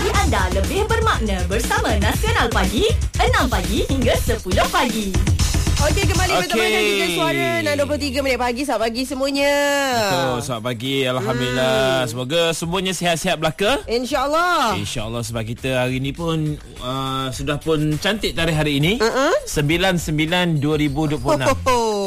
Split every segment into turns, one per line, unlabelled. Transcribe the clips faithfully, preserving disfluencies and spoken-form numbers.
Pagi anda lebih bermakna bersama Nasional Pagi, enam pagi hingga sepuluh pagi.
Okey, kembali
okay.
bersama dengan Gegar Suara enam dua puluh tiga minit pagi. Selamat pagi semuanya.
Betul, selamat pagi. Alhamdulillah. Hmm. Semoga semuanya sihat-sihat belaka.
InsyaAllah.
InsyaAllah, sebab kita hari ni pun uh, sudah pun cantik tarikh hari ini. Uh-uh. sembilan sembilan dua ribu dua puluh enam.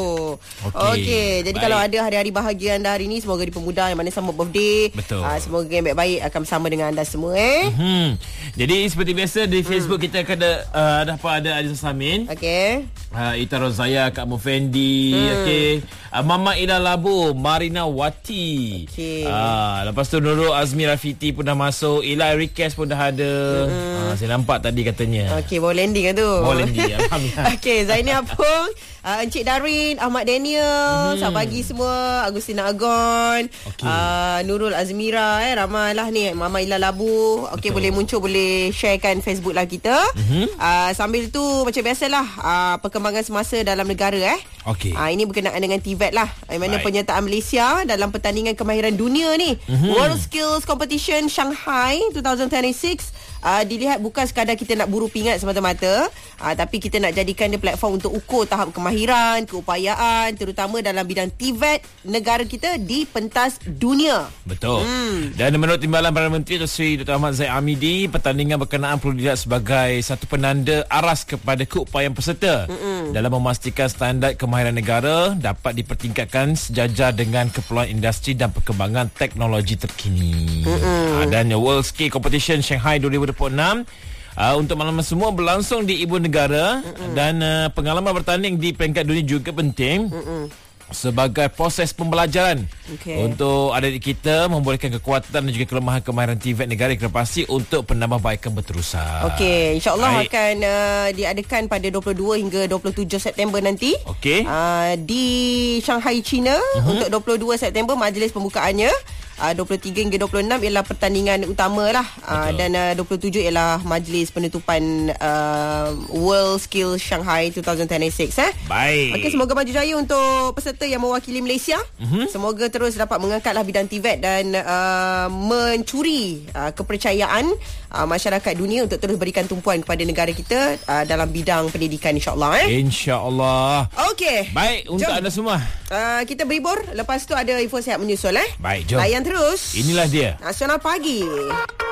Okey. Okay. Jadi baik. Kalau ada hari-hari bahagia anda hari ni, semoga dipermudah yang mana sambut birthday.
Betul.
Uh, semoga yang baik-baik akan bersama dengan anda semua eh.
Mm-hmm. Jadi seperti biasa di Facebook mm. kita akan ada uh, dapat ada Aziz Samin.
Okey.
Uh, Ita Rozaya, Kak Mufendi, hmm. okey. Uh, Mama Ila Labu, Marina Wati. Okey. Uh, lepas tu Nurul Azmi Rafiti pun dah masuk. Ila Request pun dah ada. Hmm. Uh, saya nampak tadi katanya.
Okey, bawa landing kan tu.
Bawa landing, alhamdulillah.
Okey, Zainal Apung, uh, Encik Darin, Ahmad Daniel, hmm. selamat pagi semua. Agustina Agon, okay. uh, Nurul Azmira, eh, ramai lah ni. Mama Ila Labu. Okey, boleh muncul, boleh sharekan Facebook lah kita. Hmm. Uh, sambil tu macam biasalah, uh, perkembangan semasa dalam negara eh.
Okey.
Uh, ini berkenaan dengan T V E T lah. Di mana right. penyertaan Malaysia dalam pertandingan kemahiran dunia ni. Mm-hmm. World Skills Competition Shanghai twenty twenty-six. Uh, dilihat bukan sekadar kita nak buru pingat semata-mata, uh, tapi kita nak jadikan dia platform untuk ukur tahap kemahiran, keupayaan, terutama dalam bidang T V E T negara kita di pentas dunia.
Betul. Hmm. Dan menurut Timbalan Perdana Menteri Sri Doktor Ahmad Zahid Hamidi, pertandingan berkenaan perlu dilihat sebagai satu penanda aras kepada keupayaan peserta Mm-mm. dalam memastikan standard kemahiran negara dapat dipertingkatkan sejajar dengan keperluan industri dan perkembangan teknologi terkini. Uh, dan World Skill Competition Shanghai dua ribu dua puluh enam uh, untuk makluman semua berlangsung di ibu negara. Mm-mm. Dan uh, pengalaman bertanding di peringkat dunia juga penting. Mm-mm. sebagai proses pembelajaran okay. untuk adik kita, membolehkan kekuatan dan juga kelemahan kemahiran T V E T negara kedepasi untuk penambahbaikan berterusan. Okey,
insya-Allah Baik. akan uh, diadakan pada dua puluh dua hingga dua puluh tujuh September nanti.
Okey.
Uh, di Shanghai, China. Uh-huh. Untuk dua puluh dua September majlis pembukaannya. Uh, dua puluh tiga hingga dua puluh enam ialah pertandingan utama lah. Uh, dan uh, dua puluh tujuh ialah majlis penutupan uh, World Skills Shanghai twenty twenty-six eh.
Baik.
Okey, semoga maju jaya untuk peserta yang mewakili Malaysia. Uh-huh. Semoga terus dapat mengangkatlah bidang T V E T dan uh, mencuri uh, kepercayaan uh, masyarakat dunia untuk terus berikan tumpuan kepada negara kita uh, dalam bidang pendidikan, insya-Allah eh.
Insya-Allah.
Okey.
Baik, untuk jom. anda semua.
Uh, kita berhibur, lepas tu ada info sihat menyusul eh.
Baik, jom.
Layan terus.
Inilah dia
Nasional Pagi.